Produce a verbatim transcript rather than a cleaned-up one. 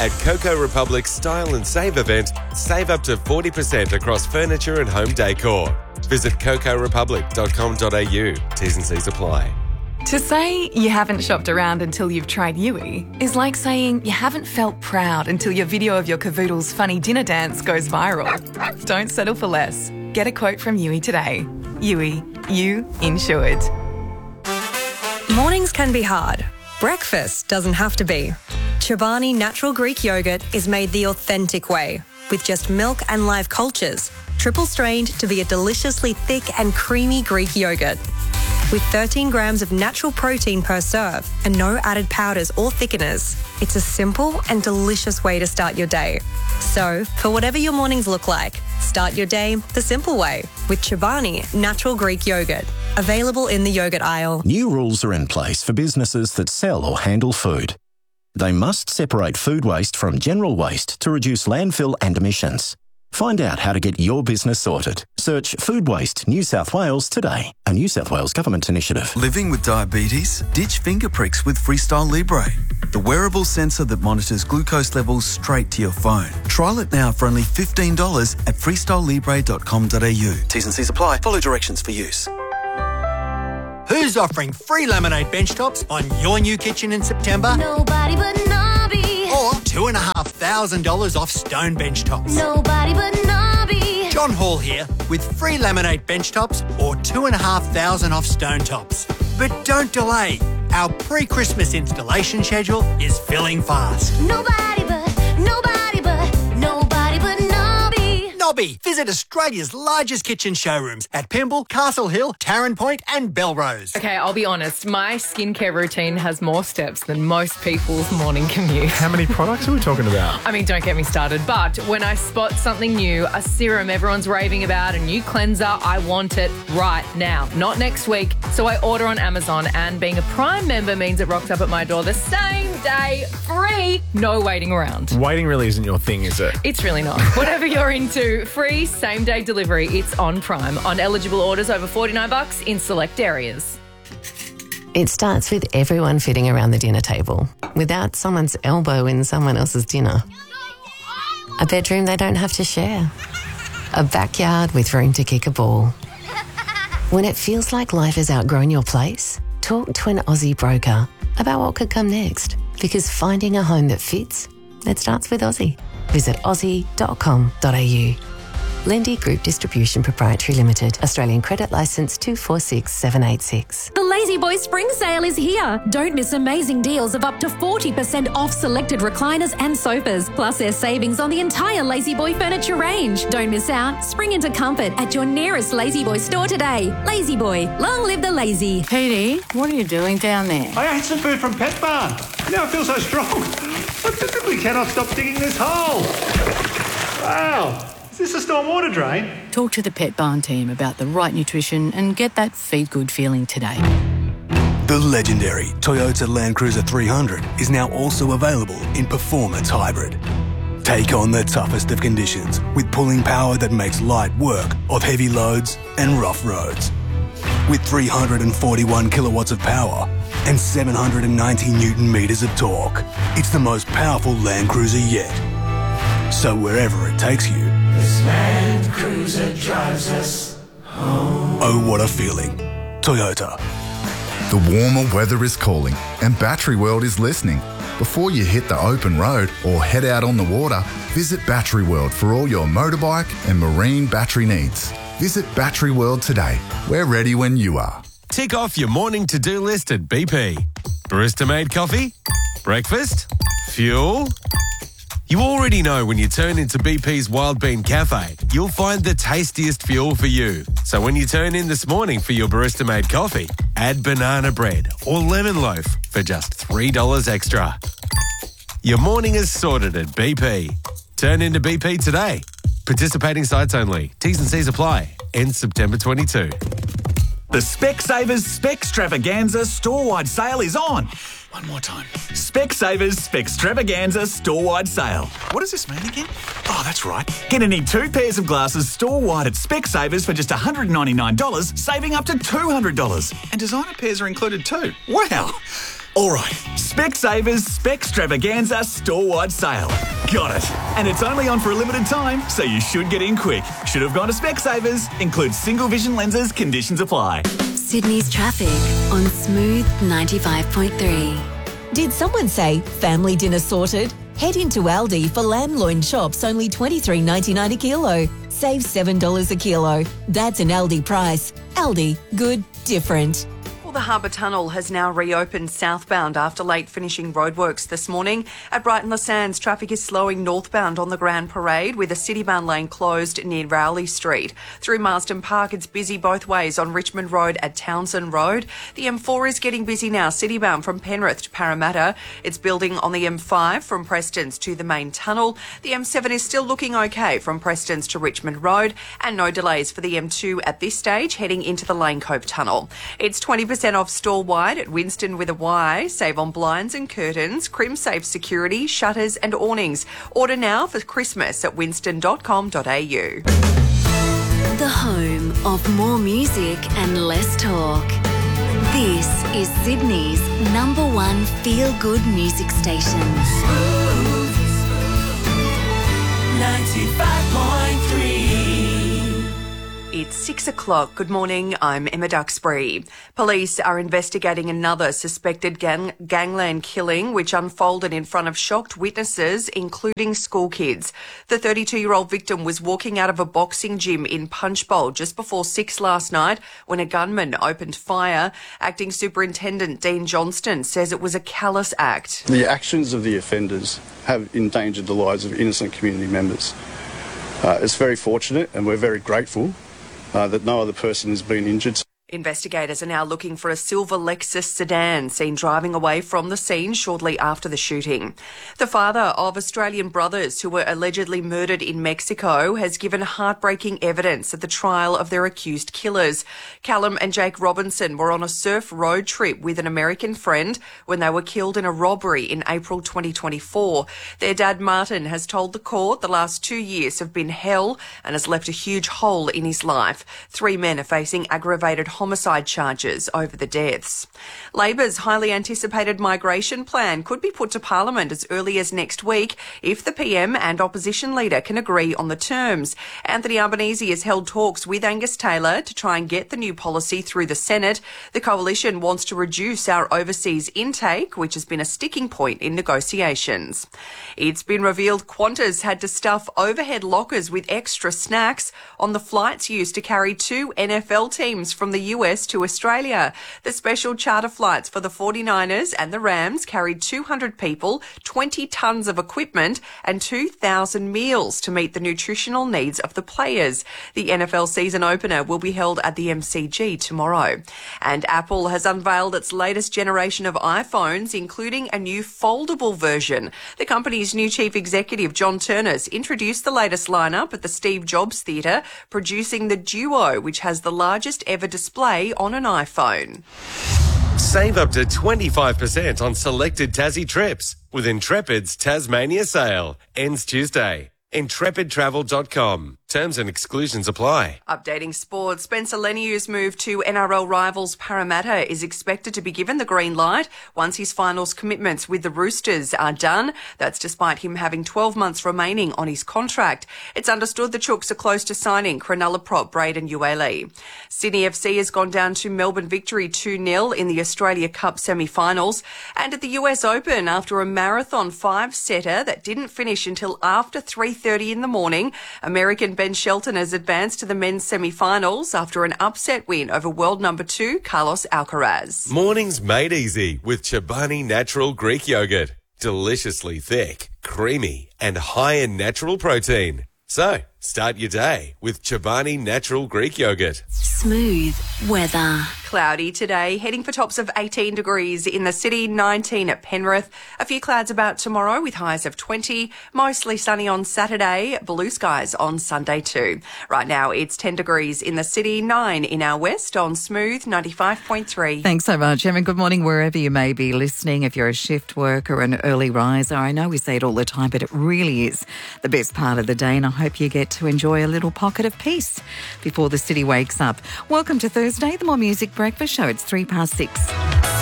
At Coco Republic's Style and Save event, save up to forty percent across furniture and home decor. Visit coco republic dot com dot a u. T's and C's apply. To say you haven't shopped around until you've tried Yui is like saying you haven't felt proud until your video of your cavoodle's funny dinner dance goes viral. Don't settle for less. Get a quote from Yui today. Yui, you insured. Mornings can be hard. Breakfast doesn't have to be. Chobani Natural Greek Yogurt is made the authentic way, with just milk and live cultures, triple strained to be a deliciously thick and creamy Greek yogurt. With thirteen grams of natural protein per serve and no added powders or thickeners, it's a simple and delicious way to start your day. So, for whatever your mornings look like, start your day the simple way with Chobani Natural Greek Yogurt. Available in the yogurt aisle. New rules are in place for businesses that sell or handle food. They must separate food waste from general waste to reduce landfill and emissions. Find out how to get your business sorted. Search Food Waste New South Wales today, a New South Wales government initiative. Living with diabetes? Ditch finger pricks with Freestyle Libre, the wearable sensor that monitors glucose levels straight to your phone. Trial it now for only fifteen dollars at freestyle libre dot com dot a u. T's and C's apply. Follow directions for use. Who's offering free laminate bench tops on your new kitchen in September? Nobody but Nobby. Or two and a half thousand dollars off stone bench tops? Nobody but Nobby. John Hall here with free laminate bench tops or two and a half thousand off stone tops. But don't delay. Our pre-Christmas installation schedule is filling fast. Nobody but, nobody but, nobody but Nobby. Nobby. Visit Australia's largest kitchen showrooms at Pymble, Castle Hill, Tarrant Point and Belrose. Okay, I'll be honest. My skincare routine has more steps than most people's morning commute. How many products are we talking about? I mean, don't get me started. But when I spot something new, a serum everyone's raving about, a new cleanser, I want it right now, not next week. So I order on Amazon, and being a Prime member means it rocks up at my door the same day, free, no waiting around. Waiting really isn't your thing, is it? It's really not. Whatever you're into, free same-day delivery. It's on Prime on eligible orders over forty-nine bucks in select areas. It starts with everyone fitting around the dinner table without someone's elbow in someone else's dinner. A bedroom they don't have to share. A backyard with room to kick a ball. When it feels like life has outgrown your place, talk to an Aussie broker about what could come next, because finding a home that fits, it starts with Aussie. Visit aussie dot com dot a u. Lendy Group Distribution Proprietary Limited. Australian Credit Licence two four six seven eight six. The Lazy Boy Spring Sale is here. Don't miss amazing deals of up to forty percent off selected recliners and sofas. Plus there's savings on the entire Lazy Boy furniture range. Don't miss out. Spring into comfort at your nearest Lazy Boy store today. Lazy Boy, long live the lazy. Petey, what are you doing down there? I ate some food from Pet Barn. Now I feel so strong. I physically cannot stop digging this hole. Wow. Is this a stormwater drain? Talk to the Pet Barn team about the right nutrition and get that feed good feeling today. The legendary Toyota Land Cruiser three hundred is now also available in Performance Hybrid. Take on the toughest of conditions with pulling power that makes light work of heavy loads and rough roads. With three hundred forty-one kilowatts of power and seven hundred ninety newton meters of torque, it's the most powerful Land Cruiser yet. So wherever it takes you, this Land Cruiser drives us home. Oh, what a feeling. Toyota. The warmer weather is calling and Battery World is listening. Before you hit the open road or head out on the water, visit Battery World for all your motorbike and marine battery needs. Visit Battery World today. We're ready when you are. Tick off your morning to-do list at B P. Barista-made coffee? Breakfast? Fuel? You already know when you turn into B P's Wild Bean Cafe, you'll find the tastiest fuel for you. So when you turn in this morning for your barista-made coffee, add banana bread or lemon loaf for just three dollars extra. Your morning is sorted at B P. Turn into B P today. Participating sites only. T's and C's apply. Ends September twenty-second. The Specsavers Specstravaganza store-wide sale is on. One more time. Specsavers Specstravaganza store-wide sale. What does this mean again? Oh, that's right. Get any two pairs of glasses store-wide at Specsavers for just one hundred ninety-nine dollars, saving up to two hundred dollars. And designer pairs are included too. Wow. All right, Specsavers Specstravaganza store-wide sale. Got it. And it's only on for a limited time, so you should get in quick. Should have gone to Specsavers. Includes single vision lenses. Conditions apply. Sydney's traffic on Smooth ninety-five point three. Did someone say family dinner sorted? Head into Aldi for lamb loin chops, only twenty-three ninety-nine a kilo. Save seven dollars a kilo. That's an Aldi price. Aldi, good, different. The Harbour Tunnel has now reopened southbound after late finishing roadworks this morning. At Brighton Le Sands, traffic is slowing northbound on the Grand Parade with a Citybound lane closed near Rowley Street. Through Marsden Park, it's busy both ways on Richmond Road at Townsend Road. The M four is getting busy now, Citybound from Penrith to Parramatta. It's building on the M five from Prestons to the main tunnel. The M seven is still looking okay from Prestons to Richmond Road, and no delays for the M two at this stage heading into the Lane Cove Tunnel. It's twenty percent off store-wide at Winston with a Y. Save on blinds and curtains, CrimSafe security, shutters and awnings. Order now for Christmas at winston dot com dot a u. The home of more music and less talk. This is Sydney's number one feel-good music station. ninety-five point three. It's six o'clock. Good morning. I'm Emma Duxbury. Police are investigating another suspected gang- gangland killing which unfolded in front of shocked witnesses, including school kids. The thirty-two-year-old victim was walking out of a boxing gym in Punchbowl just before six last night when a gunman opened fire. Acting Superintendent Dean Johnston says it was a callous act. The actions of the offenders have endangered the lives of innocent community members. Uh, it's very fortunate and we're very grateful Uh, that no other person has been injured. Investigators are now looking for a silver Lexus sedan seen driving away from the scene shortly after the shooting. The father of Australian brothers who were allegedly murdered in Mexico has given heartbreaking evidence at the trial of their accused killers. Callum and Jake Robinson were on a surf road trip with an American friend when they were killed in a robbery in April twenty twenty-four. Their dad, Martin, has told the court the last two years have been hell and has left a huge hole in his life. Three men are facing aggravated homicide charges over the deaths. Labor's highly anticipated migration plan could be put to Parliament as early as next week if the P M and opposition leader can agree on the terms. Anthony Albanese has held talks with Angus Taylor to try and get the new policy through the Senate. The coalition wants to reduce our overseas intake, which has been a sticking point in negotiations. It's been revealed Qantas had to stuff overhead lockers with extra snacks on the flights used to carry two N F L teams from the U S to Australia. The special charter flights for the forty-niners and the Rams carried two hundred people, twenty tonnes of equipment and two thousand meals to meet the nutritional needs of the players. The N F L season opener will be held at the M C G tomorrow. And Apple has unveiled its latest generation of iPhones, including a new foldable version. The company's new chief executive, John Turners, introduced the latest lineup at the Steve Jobs Theatre, producing the Duo, which has the largest ever display on an iPhone. Save up to twenty-five percent on selected Tassie trips with Intrepid's Tasmania sale. Ends Tuesday. intrepid travel dot com. Terms and exclusions apply. Updating sports, Spencer Leniu's move to N R L rivals Parramatta is expected to be given the green light once his finals commitments with the Roosters are done. That's despite him having twelve months remaining on his contract. It's understood the Chooks are close to signing Cronulla prop Braden Uele. Sydney F C has gone down to Melbourne victory two nil in the Australia Cup semi-finals. And at the U S Open, after a marathon five-setter that didn't finish until after three thirty in the morning, American Ben Shelton has advanced to the men's semi-finals after an upset win over world number two, Carlos Alcaraz. Mornings made easy with Chobani Natural Greek Yogurt. Deliciously thick, creamy and high in natural protein. So, start your day with Chobani Natural Greek Yogurt. Smooth weather. Cloudy today, heading for tops of eighteen degrees in the city, nineteen at Penrith. A few clouds about tomorrow with highs of twenty. Mostly sunny on Saturday, blue skies on Sunday too. Right now it's ten degrees in the city, nine in our west on Smooth ninety-five point three. Thanks so much, Emma. Good morning wherever you may be listening. If you're a shift worker, an early riser, I know we say it all the time, but it really is the best part of the day, and I hope you get to enjoy a little pocket of peace before the city wakes up. Welcome to Thursday, the More Music Breakfast Show. It's three past six.